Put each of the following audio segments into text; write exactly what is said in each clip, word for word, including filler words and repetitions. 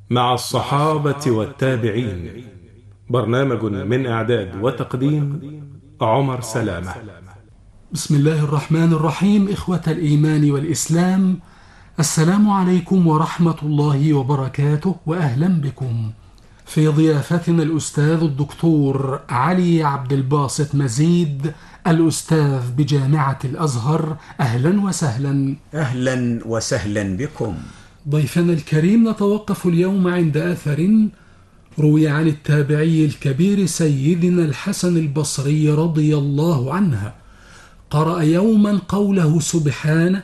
مع الصحابة والتابعين. برنامج من إعداد وتقديم عمر سلامة. بسم الله الرحمن الرحيم. إخوة الإيمان والإسلام، السلام عليكم ورحمة الله وبركاته، وأهلا بكم في ضيافتنا الأستاذ الدكتور علي عبد الباسط مزيد، الأستاذ بجامعة الأزهر. أهلا وسهلا. أهلا وسهلا بكم. ضيفنا الكريم، نتوقف اليوم عند أثر روي عن التابعي الكبير سيدنا الحسن البصري رضي الله عنه، قرأ يوما قوله سبحانه: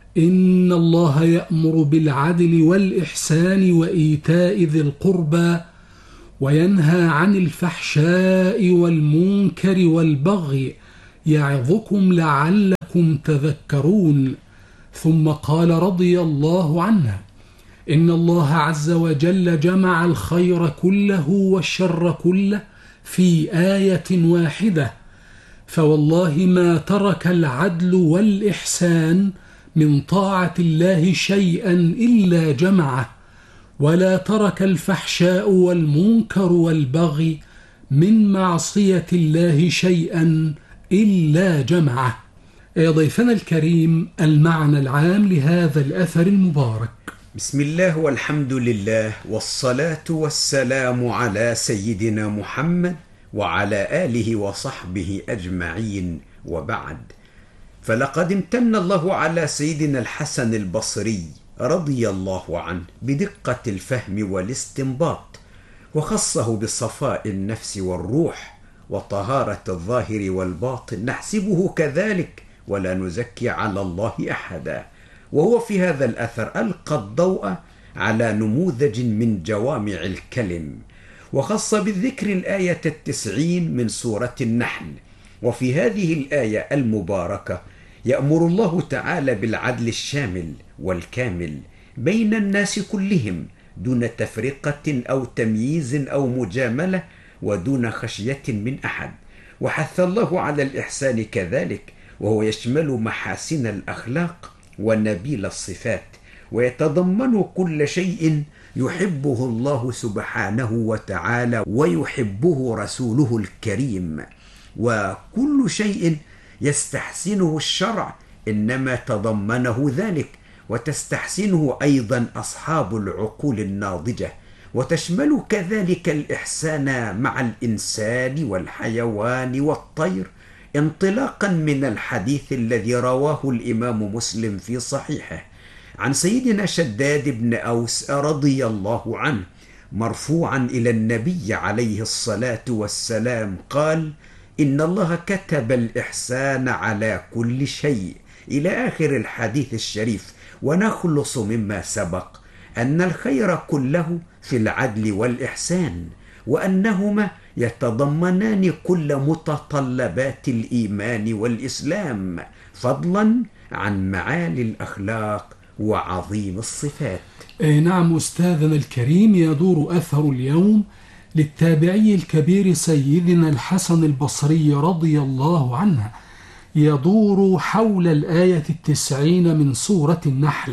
إن الله يأمر بالعدل والإحسان وإيتاء ذي القربى وينهى عن الفحشاء والمنكر والبغي يعظكم لعلكم تذكرون. ثم قال رضي الله عنه: إن الله عز وجل جمع الخير كله والشر كله في آية واحدة، فوالله ما ترك العدل والإحسان من طاعة الله شيئا إلا جمعه، ولا ترك الفحشاء والمنكر والبغي من معصية الله شيئا إلا جمعه. يا ضيفنا الكريم، المعنى العام لهذا الأثر المبارك. بسم الله والحمد لله والصلاة والسلام على سيدنا محمد وعلى آله وصحبه أجمعين، وبعد، فلقد امتن الله على سيدنا الحسن البصري رضي الله عنه بدقة الفهم والاستنباط، وخصه بصفاء النفس والروح وطهارة الظاهر والباطن، نحسبه كذلك ولا نزكي على الله أحدا. وهو في هذا الأثر ألقى الضوء على نموذج من جوامع الكلم، وخص بالذكر الآية التسعين من سورة النحل. وفي هذه الآية المباركة يأمر الله تعالى بالعدل الشامل والكامل بين الناس كلهم، دون تفرقة أو تمييز أو مجاملة، ودون خشية من أحد. وحث الله على الإحسان كذلك، وهو يشمل محاسن الأخلاق ونبيل الصفات، ويتضمن كل شيء يحبه الله سبحانه وتعالى ويحبه رسوله الكريم، وكل شيء يستحسنه الشرع إنما تضمنه ذلك، وتستحسنه أيضا أصحاب العقول الناضجة، وتشمل كذلك الإحسان مع الإنسان والحيوان والطير، انطلاقا من الحديث الذي رواه الإمام مسلم في صحيحه عن سيدنا شداد بن أوس رضي الله عنه مرفوعا إلى النبي عليه الصلاة والسلام قال: إن الله كتب الإحسان على كل شيء، إلى آخر الحديث الشريف. ونخلص مما سبق أن الخير كله في العدل والإحسان، وأنهما يتضمنان كل متطلبات الإيمان والإسلام، فضلا عن معالي الأخلاق وعظيم الصفات. أي نعم أستاذنا الكريم، يدور أثر اليوم للتابعي الكبير سيدنا الحسن البصري رضي الله عنه، يدور حول الآية التسعين من سورة النحل،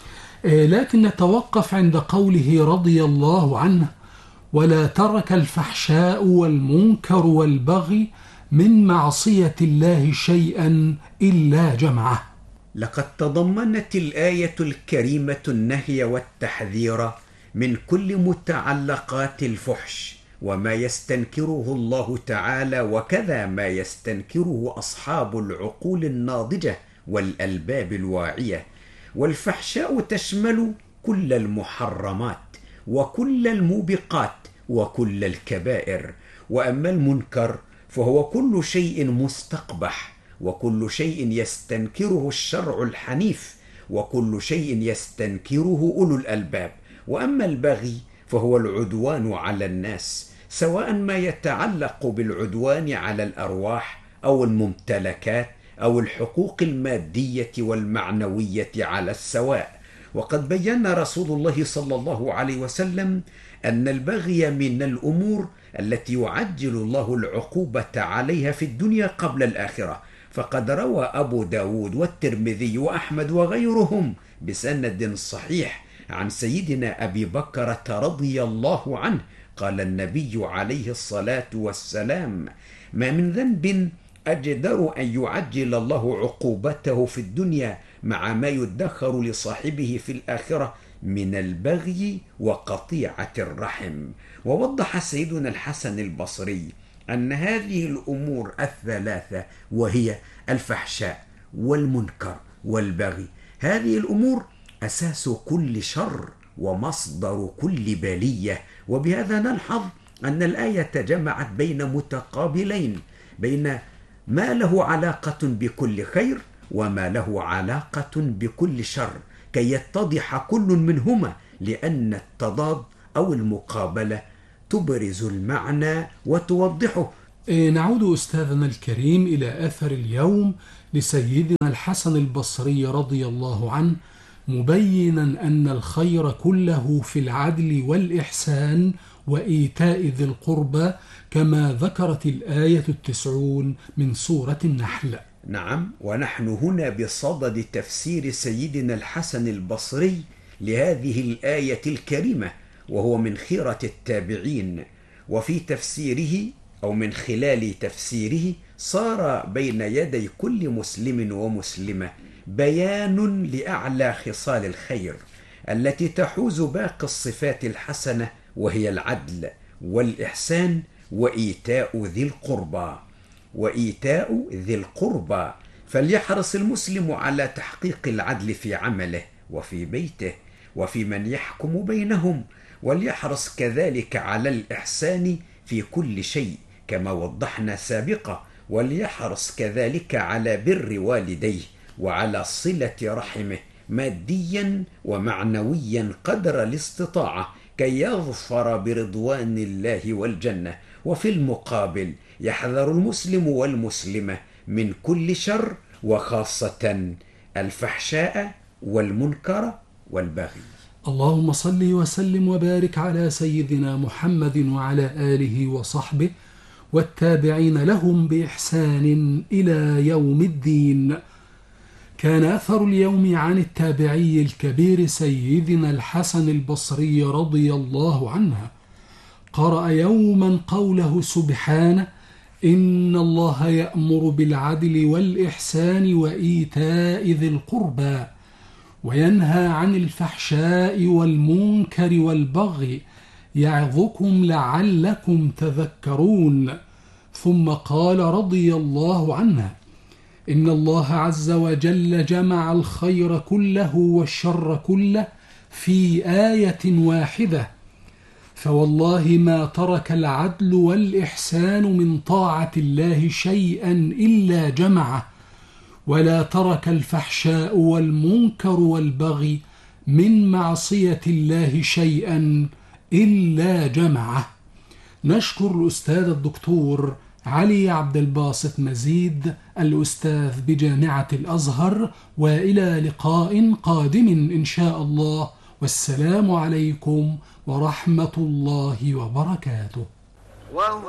لكن نتوقف عند قوله رضي الله عنه: ولا ترك الفحشاء والمنكر والبغي من معصية الله شيئا إلا جمعه. لقد تضمنت الآية الكريمة النهي والتحذير من كل متعلقات الفحش وما يستنكره الله تعالى، وكذا ما يستنكره أصحاب العقول الناضجة والألباب الواعية. والفحشاء تشمل كل المحرمات وكل الموبقات وكل الكبائر، وأما المنكر فهو كل شيء مستقبح، وكل شيء يستنكره الشرع الحنيف، وكل شيء يستنكره أولو الألباب. وأما البغي فهو العدوان على الناس، سواء ما يتعلق بالعدوان على الأرواح أو الممتلكات أو الحقوق المادية والمعنوية على السواء. وقد بين رسول الله صلى الله عليه وسلم أن البغي من الأمور التي يعجل الله العقوبة عليها في الدنيا قبل الآخرة، فقد روى أبو داود والترمذي وأحمد وغيرهم بسند صحيح عن سيدنا أبي بكر رضي الله عنه قال النبي عليه الصلاة والسلام: ما من ذنب أجدر أن يعجل الله عقوبته في الدنيا مع ما يدخر لصاحبه في الآخرة من البغي وقطيعة الرحم. ووضح سيدنا الحسن البصري أن هذه الأمور الثلاثة، وهي الفحشاء والمنكر والبغي، هذه الأمور أساس كل شر ومصدر كل بلية. وبهذا نلحظ أن الآية جمعت بين متقابلين، بين ما له علاقة بكل خير وما له علاقة بكل شر، كي يتضح كل منهما، لأن التضاد أو المقابلة تبرز المعنى وتوضحه. نعود أستاذنا الكريم إلى أثر اليوم لسيدنا الحسن البصري رضي الله عنه، مبينا أن الخير كله في العدل والإحسان وإيتاء ذي القربى، كما ذكرت الآية التسعون من سورة النحل. نعم، ونحن هنا بصدد تفسير سيدنا الحسن البصري لهذه الآية الكريمة، وهو من خيرة التابعين. وفي تفسيره أو من خلال تفسيره صار بين يدي كل مسلم ومسلمة بيان لأعلى خصال الخير التي تحوز باقي الصفات الحسنة، وهي العدل والإحسان وإيتاء ذي القربى. وإيتاء ذي القربى، فليحرص المسلم على تحقيق العدل في عمله وفي بيته وفي من يحكم بينهم، وليحرص كذلك على الإحسان في كل شيء كما وضحنا سابقا، وليحرص كذلك على بر والديه وعلى صلة رحمه ماديا ومعنويا قدر الاستطاعة، كي يظفر برضوان الله والجنة. وفي المقابل يحذر المسلم والمسلمة من كل شر، وخاصة الفحشاء والمنكر والبغي. اللهم صل وسلم وبارك على سيدنا محمد وعلى آله وصحبه والتابعين لهم بإحسان إلى يوم الدين. كان أثر اليوم عن التابعي الكبير سيدنا الحسن البصري رضي الله عنه، قرأ يوما قوله سبحانه: إن الله يأمر بالعدل والإحسان وإيتاء ذي القربى وينهى عن الفحشاء والمنكر والبغي يعظكم لعلكم تذكرون. ثم قال رضي الله عنه: إن الله عز وجل جمع الخير كله والشر كله في آية واحدة، فوالله ما ترك العدل والإحسان من طاعة الله شيئا إلا جمعه، ولا ترك الفحشاء والمنكر والبغي من معصية الله شيئا إلا جمعه. نشكر الأستاذ الدكتور علي عبد الباسط مزيد الأستاذ بجامعة الأزهر، وإلى لقاء قادم إن شاء الله، والسلام عليكم ورحمة الله وبركاته.